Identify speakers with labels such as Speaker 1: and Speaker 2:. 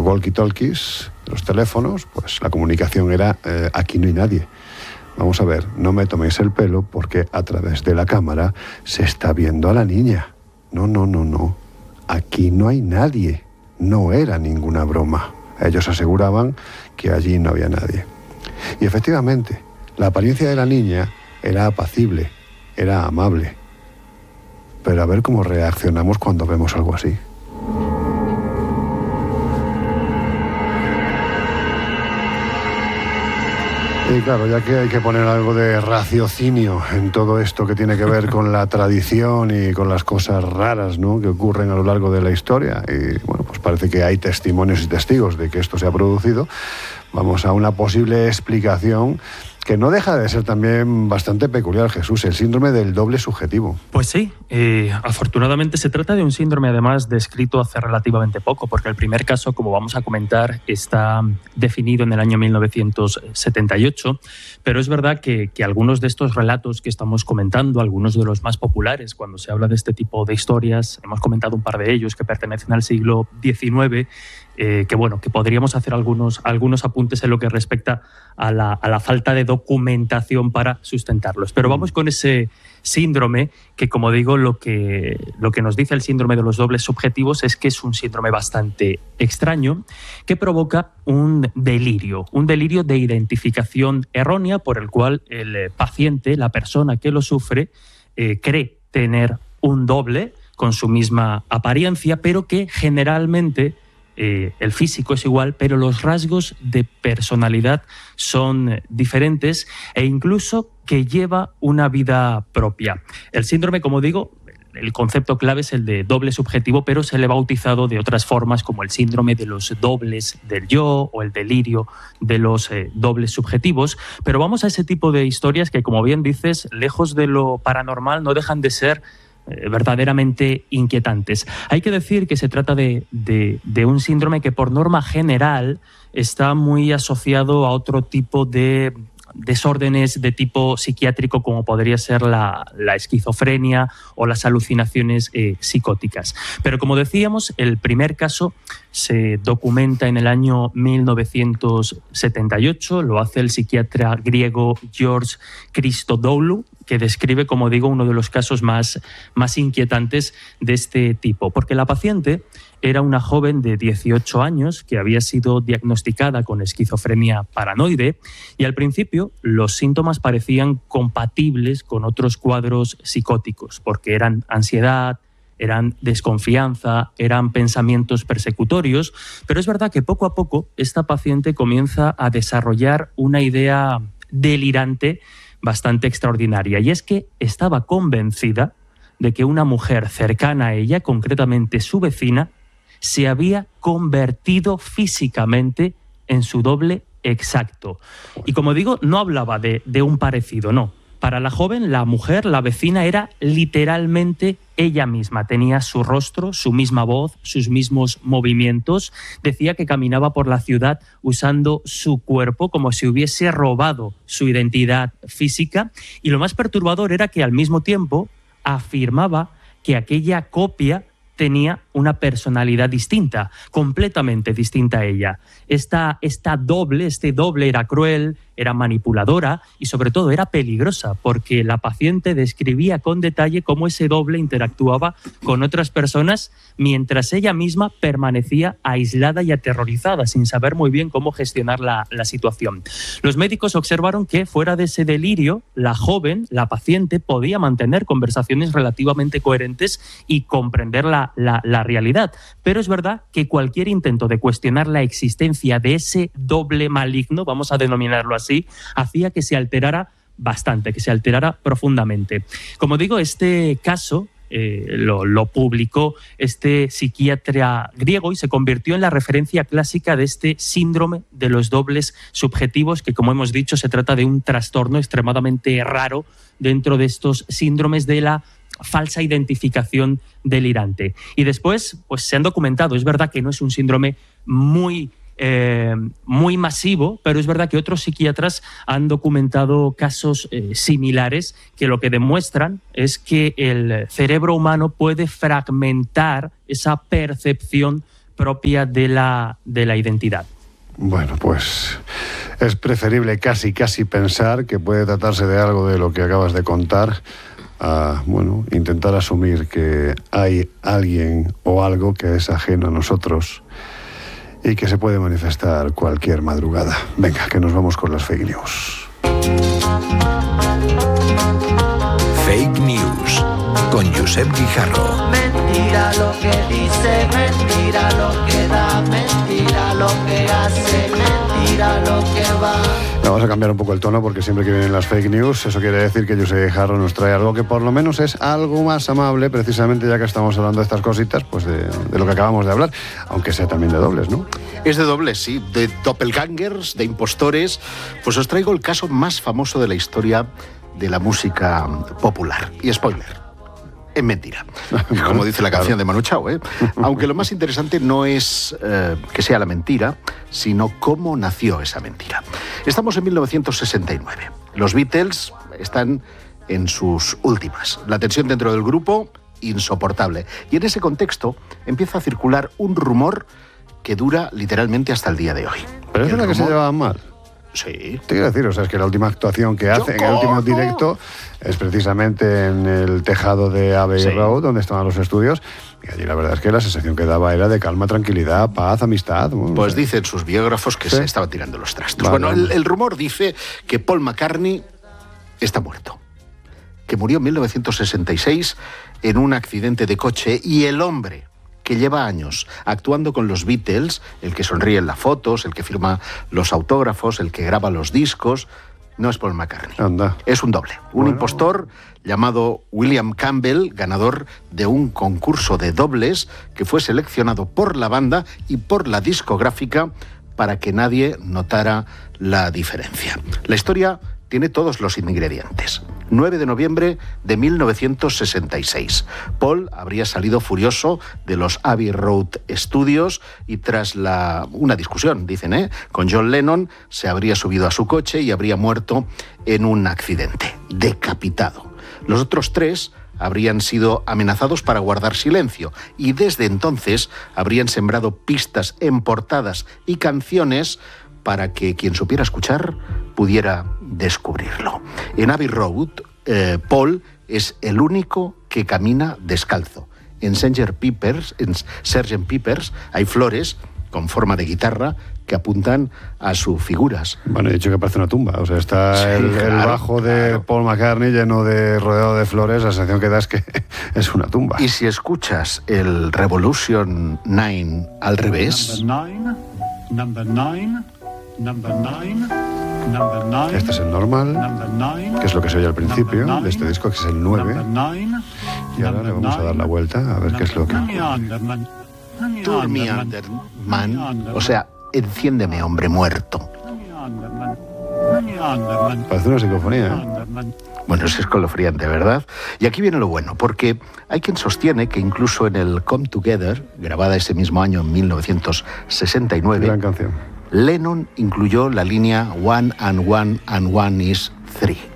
Speaker 1: walkie-talkies, de los teléfonos, pues la comunicación era aquí no hay nadie. Vamos a ver, no me toméis el pelo porque a través de la cámara se está viendo a la niña. No. Aquí no hay nadie. No era ninguna broma. Ellos aseguraban que allí no había nadie. Y efectivamente, la apariencia de la niña era apacible, era amable. Pero a ver cómo reaccionamos cuando vemos algo así. Y claro, ya que hay que poner algo de raciocinio en todo esto que tiene que ver con la tradición y con las cosas raras, ¿no?, que ocurren a lo largo de la historia, y bueno, pues parece que hay testimonios y testigos de que esto se ha producido, vamos a una posible explicación que no deja de ser también bastante peculiar, Jesús, el síndrome del doble subjetivo.
Speaker 2: Pues sí, afortunadamente se trata de un síndrome además descrito hace relativamente poco, porque el primer caso, como vamos a comentar, está definido en el año 1978, pero es verdad que algunos de estos relatos que estamos comentando, algunos de los más populares cuando se habla de este tipo de historias, hemos comentado un par de ellos que pertenecen al siglo XIX, que podríamos hacer algunos apuntes en lo que respecta a la falta de documentación para sustentarlos. Pero vamos con ese síndrome que, como digo, lo que nos dice el síndrome de los dobles subjetivos es que es un síndrome bastante extraño que provoca un delirio de identificación errónea por el cual el paciente, la persona que lo sufre, cree tener un doble con su misma apariencia, pero que generalmente el físico es igual, pero los rasgos de personalidad son diferentes e incluso que lleva una vida propia. El síndrome, como digo, el concepto clave es el de doble subjetivo, pero se le ha bautizado de otras formas como el síndrome de los dobles del yo o el delirio de los dobles subjetivos. Pero vamos a ese tipo de historias que, como bien dices, lejos de lo paranormal, no dejan de ser verdaderamente inquietantes. Hay que decir que se trata de un síndrome que por norma general está muy asociado a otro tipo de desórdenes de tipo psiquiátrico como podría ser la esquizofrenia o las alucinaciones psicóticas. Pero como decíamos, el primer caso se documenta en el año 1978, lo hace el psiquiatra griego George Christodoulou, que describe, como digo, uno de los casos más inquietantes de este tipo, porque la paciente era una joven de 18 años que había sido diagnosticada con esquizofrenia paranoide y al principio los síntomas parecían compatibles con otros cuadros psicóticos, porque eran ansiedad, eran desconfianza, eran pensamientos persecutorios, pero es verdad que poco a poco esta paciente comienza a desarrollar una idea delirante bastante extraordinaria, y es que estaba convencida de que una mujer cercana a ella, concretamente su vecina, se había convertido físicamente en su doble exacto. Y como digo, no hablaba de un parecido, no. Para la joven, la mujer, la vecina, era literalmente ella misma. Tenía su rostro, su misma voz, sus mismos movimientos. Decía que caminaba por la ciudad usando su cuerpo como si hubiese robado su identidad física. Y lo más perturbador era que al mismo tiempo afirmaba que aquella copia tenía una personalidad distinta, completamente distinta a ella. Este doble era cruel, era manipuladora y sobre todo era peligrosa, porque la paciente describía con detalle cómo ese doble interactuaba con otras personas mientras ella misma permanecía aislada y aterrorizada, sin saber muy bien cómo gestionar la situación. Los médicos observaron que fuera de ese delirio, la joven, la paciente, podía mantener conversaciones relativamente coherentes y comprender la realidad. Pero es verdad que cualquier intento de cuestionar la existencia de ese doble maligno, vamos a denominarlo así, hacía que se alterara bastante, que se alterara profundamente. Como digo, este caso lo publicó este psiquiatra griego y se convirtió en la referencia clásica de este síndrome de los dobles subjetivos, que, como hemos dicho, se trata de un trastorno extremadamente raro dentro de estos síndromes de la falsa identificación delirante. Y después, pues se han documentado, es verdad que no es un síndrome muy masivo, pero es verdad que otros psiquiatras han documentado casos similares que lo que demuestran es que el cerebro humano puede fragmentar esa percepción propia de la identidad.
Speaker 1: Bueno, pues es preferible casi pensar que puede tratarse de algo de lo que acabas de contar a, intentar asumir que hay alguien o algo que es ajeno a nosotros y que se puede manifestar cualquier madrugada. Venga, que nos vamos con las fake news.
Speaker 3: Fake News con Josep Guijarro.
Speaker 4: Mentira lo que dice, mentira lo que da, mentira lo que hace, mentira lo que va.
Speaker 1: Vamos a cambiar un poco el tono porque siempre que vienen las fake news, eso quiere decir que Josep Guijarro nos trae algo que por lo menos es algo más amable, precisamente ya que estamos hablando de estas cositas, pues de lo que acabamos de hablar, aunque sea también de dobles, ¿no?
Speaker 5: Es de dobles, sí, de doppelgangers, de impostores. Pues os traigo el caso más famoso de la historia de la música popular. Y spoiler, es mentira. Como dice la canción de Manu Chao, ¿eh? Aunque lo más interesante no es que sea la mentira, sino cómo nació esa mentira. Estamos en 1969. Los Beatles están en sus últimas. La tensión dentro del grupo, insoportable. Y en ese contexto empieza a circular un rumor que dura literalmente hasta el día de hoy.
Speaker 1: Pero es una que se llevaban mal.
Speaker 5: Sí.
Speaker 1: Te quiero decir, o sea, es que la última actuación que hacen, el último directo, es precisamente en el tejado de Abbey Road, donde estaban los estudios, y allí la verdad es que la sensación que daba era de calma, tranquilidad, paz, amistad.
Speaker 5: Pues dicen sus biógrafos que se estaban tirando los trastos. Vale. Bueno, el rumor dice que Paul McCartney está muerto, que murió en 1966 en un accidente de coche, y el hombre que lleva años actuando con los Beatles, el que sonríe en las fotos, el que firma los autógrafos, el que graba los discos, no es Paul McCartney.
Speaker 1: Anda.
Speaker 5: Es un doble, un impostor llamado William Campbell, ganador de un concurso de dobles que fue seleccionado por la banda y por la discográfica para que nadie notara la diferencia. La historia tiene todos los ingredientes. 9 de noviembre de 1966. Paul habría salido furioso de los Abbey Road Studios y tras una discusión, dicen, con John Lennon, se habría subido a su coche y habría muerto en un accidente, decapitado. Los otros 3 habrían sido amenazados para guardar silencio y desde entonces habrían sembrado pistas en portadas y canciones para que quien supiera escuchar pudiera descubrirlo. En Abbey Road, Paul es el único que camina descalzo. En Sgt. Pepper's hay flores con forma de guitarra que apuntan a sus figuras.
Speaker 1: Bueno, he dicho que parece una tumba. O sea, está el bajo de Paul McCartney rodeado de flores. La sensación que da es que es una tumba.
Speaker 5: Y si escuchas el Revolution 9 al revés...
Speaker 6: Number 9.
Speaker 1: Este es el normal, que es lo que se oye al principio de este disco, que es el 9. Y ahora le vamos a dar la vuelta a ver qué es lo que...
Speaker 5: Turn me under, man. O sea, enciéndeme, hombre muerto.
Speaker 1: Parece una psicofonía, ¿eh?
Speaker 5: Bueno, es escalofriante, ¿verdad? Y aquí viene lo bueno, porque hay quien sostiene que incluso en el Come Together, grabada ese mismo año, en 1969...
Speaker 1: Gran canción.
Speaker 5: Lennon incluyó la línea One and One and One is Three.